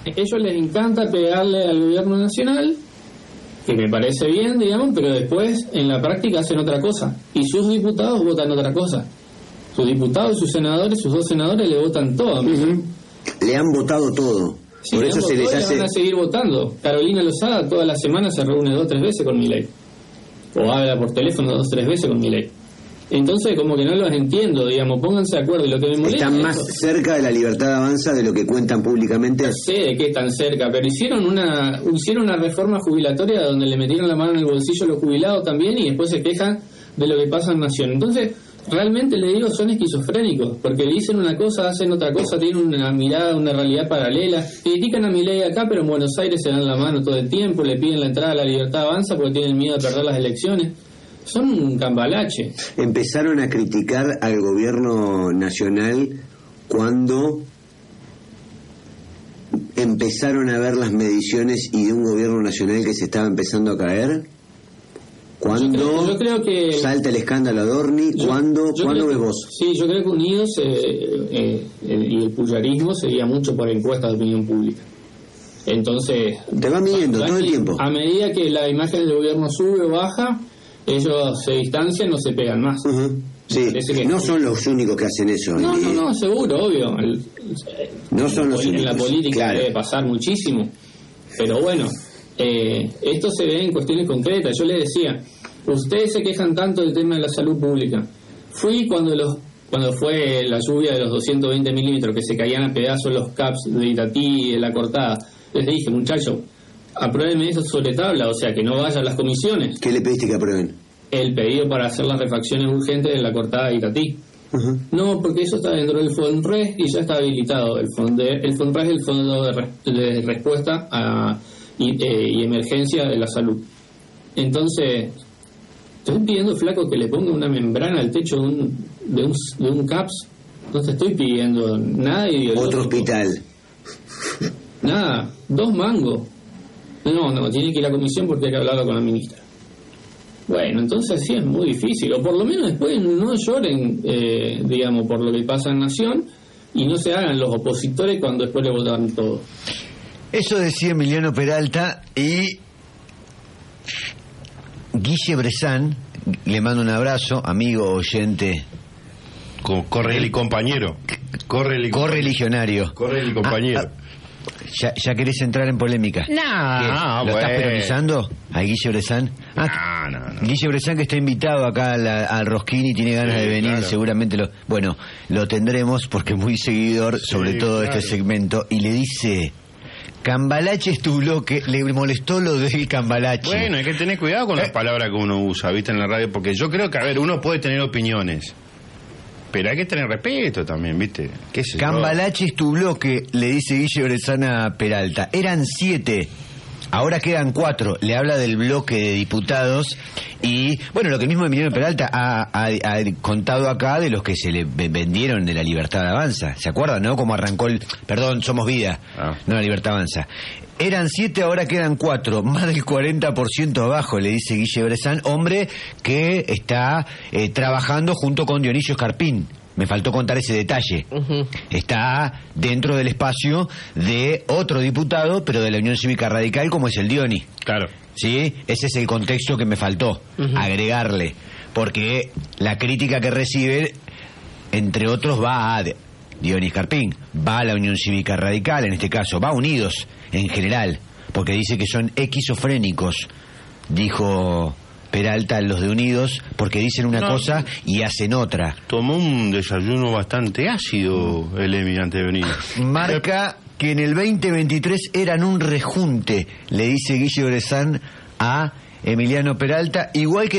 ellos les encanta pegarle al gobierno nacional, que me parece bien, digamos, pero después en la práctica hacen otra cosa y sus diputados votan otra cosa. Sus diputados, sus senadores, sus 2 senadores le votan todo. Le han votado todo. Sí, por eso se les hace... van a seguir votando. Carolina Lozada todas las semanas se reúne 2 o 3 veces con Milei, o habla por teléfono 2 o 3 veces con Milei. Entonces como que no los entiendo, digamos, pónganse de acuerdo. Y lo que me molesta están más cerca de la libertad de Avanza de lo que cuentan públicamente. No sé de qué están cerca, pero hicieron una reforma jubilatoria donde le metieron la mano en el bolsillo a los jubilados también, y después se quejan de lo que pasa en Nación. Entonces realmente le digo, son esquizofrénicos, porque dicen una cosa, hacen otra cosa, tienen una mirada, una realidad paralela. Critican a Milei acá, pero en Buenos Aires se dan la mano todo el tiempo, le piden la entrada a la libertad de Avanza porque tienen miedo de perder las elecciones. Son un cambalache. Empezaron a criticar al gobierno nacional cuando empezaron a ver las mediciones y de un gobierno nacional que se estaba empezando a caer. ¿Cuándo yo creo que salta el escándalo Adorni? ¿Cuándo ves vos? Sí, yo creo que Unidos y el puyarismo seguía mucho por encuestas de opinión pública. Entonces te va midiendo todo el tiempo. A medida que la imagen del gobierno sube o baja, ellos se distancian, no se pegan más. Sí, no son los únicos que hacen eso. No, seguro, obvio. No son los únicos. En la política claro. Debe pasar muchísimo. Pero bueno, esto se ve en cuestiones concretas. Yo les decía, ustedes se quejan tanto del tema de la salud pública. Fui cuando fue la lluvia de los 220 milímetros que se caían a pedazos los CAPS de Itatí y de La Cortada. Les dije, muchachos, aprueben eso sobre tabla, o sea, que no vayan las comisiones. ¿Qué le pediste que aprueben? El pedido para hacer las refacciones urgentes de La Cortada de Itatí. No, porque eso está dentro del FONRES y ya está habilitado. El FONRES es el Fondo de Respuesta y Emergencia de la Salud. Entonces, estoy pidiendo, flaco, que le ponga una membrana al techo de un CAPS. No te estoy pidiendo nada ideológico. Otro hospital. Nada, 2 mangos. No, tiene que ir a comisión porque hay que hablarlo con la ministra. Bueno, entonces sí es muy difícil, o por lo menos después no lloren, digamos, por lo que pasa en Nación, y no se hagan los opositores cuando después le votan todo. Eso decía Emiliano Peralta. Y Guille Bressan, le mando un abrazo, amigo, oyente. Corre y compañero. Correligionario. Corre y compañero. ¿Ya querés entrar en polémica? No, ¿Lo estás peronizando a Guille Bressan? No. Guille Bressan, que está invitado acá al Rosquín y tiene ganas de venir, claro. Seguramente lo tendremos porque es muy seguidor, sobre todo de este segmento, y le dice: Cambalache es tu bloque. Le molestó lo del cambalache. Bueno, hay que tener cuidado con las palabras que uno usa, ¿viste? En la radio, porque yo creo que, a ver, uno puede tener opiniones, pero hay que tener respeto también, ¿viste? ¿Qué sé yo? Cambalache es tu bloque, le dice Guille Bressan a Peralta. Eran 7, ahora quedan 4. Le habla del bloque de diputados. Y, bueno, lo que mismo Emiliano Peralta ha contado acá de los que se le vendieron de la Libertad Avanza. ¿Se acuerdan, no? Como arrancó Somos Vida, no la Libertad Avanza. Eran 7, ahora quedan 4, más del 40% abajo, le dice Guille Bressan, hombre que está trabajando junto con Dionisio Escarpín. Me faltó contar ese detalle. Está dentro del espacio de otro diputado, pero de la Unión Cívica Radical, como es el Dioni. Claro. ¿Sí? Ese es el contexto que me faltó agregarle, porque la crítica que recibe, entre otros, va a Dioni Escarpín, va a la Unión Cívica Radical, en este caso, va a Unidos en general, porque dice que son esquizofrénicos, dijo Peralta, los de Unidos, porque dicen una cosa y hacen otra. Tomó un desayuno bastante ácido el Emi antes de venir. Marca que en el 2023 eran un rejunte, le dice Guille Bressan a Emiliano Peralta, igual que